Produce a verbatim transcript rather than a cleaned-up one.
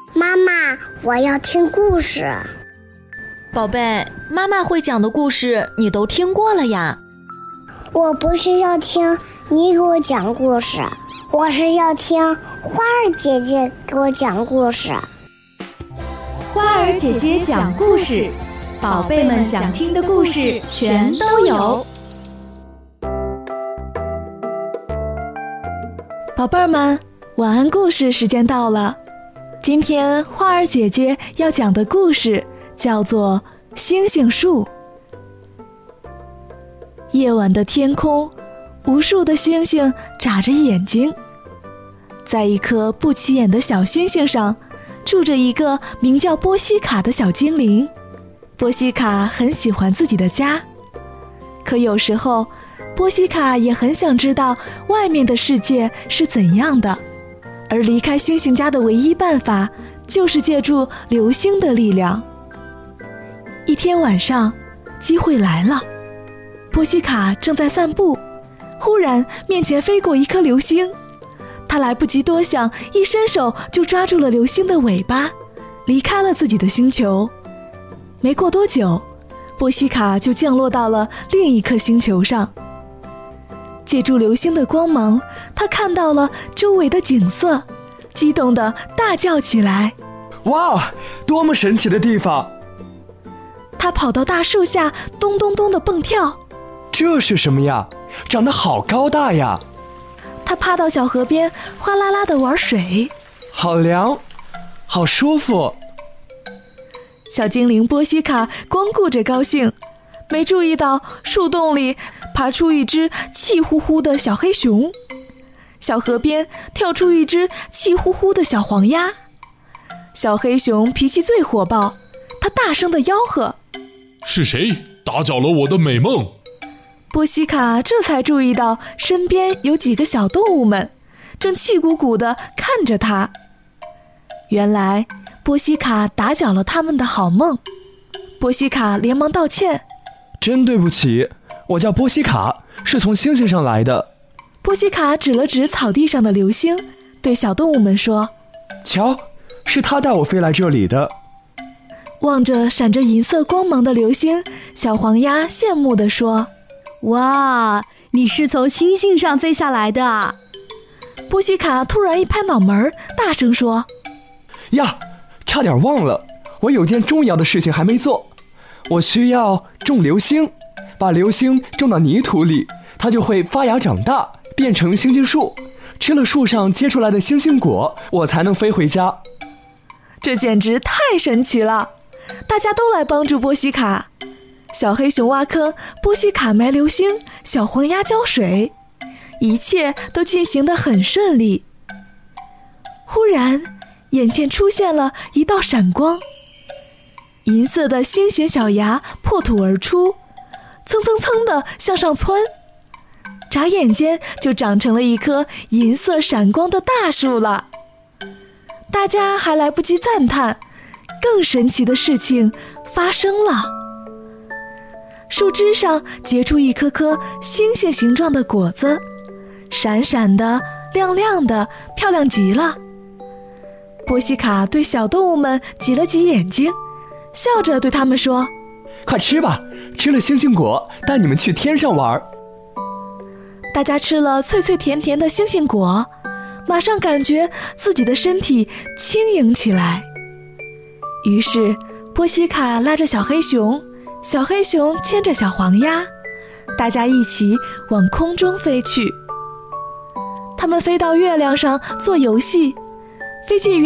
妈妈，我要听故事。 宝贝，妈妈会讲的故事你都听过了呀。 我不是要听你给我讲故事，我是要听花儿姐姐给我讲故事。 花儿姐姐讲故事，宝贝们想听的故事全都有。 宝贝儿们，晚安故事时间到了。今天花儿姐姐要讲的故事叫做《星星树》。夜晚的天空，无数的星星眨着眼睛。在一颗不起眼的小星星上，住着一个名叫波西卡的小精灵。波西卡很喜欢自己的家，可有时候波西卡也很想知道外面的世界是怎样的，而离开星星家的唯一办法就是借助流星的力量。一天晚上，机会来了。波西卡正在散步，忽然面前飞过一颗流星，他来不及多想，一伸手就抓住了流星的尾巴，离开了自己的星球。没过多久，波西卡就降落到了另一颗星球上。借助流星的光芒，他看到了周围的景色，激动地大叫起来： 哇，多么神奇的地方！ 他跑到大树下，咚咚咚地蹦跳。 这是什么呀？长得好高大呀！ 他趴到小河边，哗啦啦地玩水。 好凉，好舒服。 小精灵波西卡光顾着高兴，没注意到树洞里爬出一只气呼呼的小黑熊，小河边跳出一只气呼呼的小黄鸭。小黑熊脾气最火爆，他大声地吆喝： 是谁打搅了我的美梦？ 波西卡这才注意到身边有几个小动物们正气鼓鼓地看着他。原来波西卡打搅了他们的好梦。波西卡连忙道歉： 真对不起，我叫波西卡，是从星星上来的。 波西卡指了指草地上的流星，对小动物们说： 瞧，是他带我飞来这里的。 望着闪着银色光芒的流星，小黄鸭羡慕地说： 哇，你是从星星上飞下来的。 波西卡突然一拍脑门，大声说： 呀，差点忘了，我有件重要的事情还没做。我需要种流星，把流星种到泥土里，它就会发芽长大，变成星星树。吃了树上结出来的星星果，我才能飞回家。 这简直太神奇了！大家都来帮助波西卡。小黑熊挖坑，波西卡埋流星，小黄鸭浇水，一切都进行得很顺利。忽然，眼前出现了一道闪光，银色的星形小芽破土而出，蹭蹭蹭地向上窜，眨眼间就长成了一棵银色闪光的大树了。大家还来不及赞叹，更神奇的事情发生了。树枝上结出一颗颗星星形状的果子，闪闪的，亮亮的，漂亮极了。波西卡对小动物们挤了挤眼睛，笑着对他们说： 快吃吧，吃了星星果，带你们去天上玩。 大家吃了脆脆甜甜的星星果，马上感觉自己的身体轻盈起来。于是波西卡拉着小黑熊，小黑熊牵着小黄鸭，大家一起往空中飞去。他们飞到月亮上做游戏，飞进